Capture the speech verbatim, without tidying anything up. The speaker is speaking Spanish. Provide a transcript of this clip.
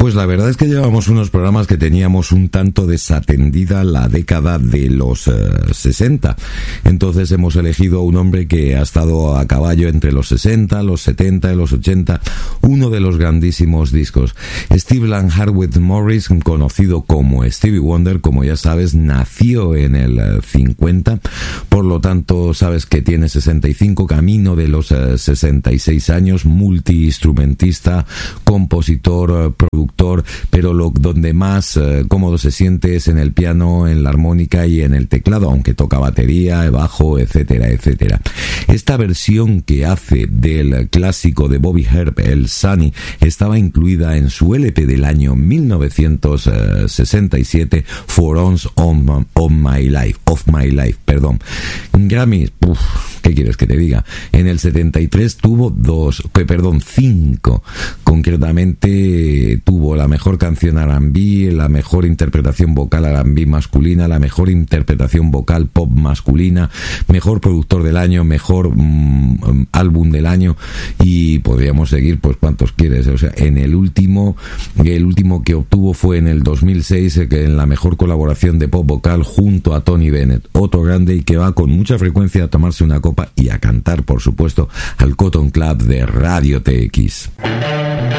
Pues la verdad es que llevamos unos programas que teníamos un tanto desatendida la década de los eh, sesenta. Entonces hemos elegido a un hombre que ha estado a caballo entre los sesenta, los setenta y los ochenta. Uno de los grandísimos discos. Steve Lang Harwood Morris, conocido como Stevie Wonder, como ya sabes, nació en el eh, cincuenta. Por lo tanto, sabes que tiene sesenta y cinco, camino de los eh, sesenta y seis años, multiinstrumentista, compositor, eh, productor, pero lo donde más eh, cómodo se siente es en el piano, en la armónica y en el teclado, aunque toca batería, bajo, etcétera, etcétera. Esta versión que hace del clásico de Bobby Herb, el Sunny, estaba incluida en su L P del año mil novecientos sesenta y siete, For Once on, on My Life, of My Life, perdón. Grammy, uff, ¿qué quieres que te diga? En el setenta y tres tuvo dos, que perdón, cinco. Concretamente tuvo la mejor canción R and B, la mejor interpretación vocal R and B masculina, la mejor interpretación vocal pop masculina, mejor productor del año, mejor mmm, álbum del año, y podríamos seguir pues cuantos quieres. O sea, en el último, el último que obtuvo fue en el dos mil seis, que en la mejor colaboración de pop vocal junto a Tony Bennett, otro grande y que va con mucha frecuencia a tomarse una copa y a cantar, por supuesto, al Cotton Club de Radio T X.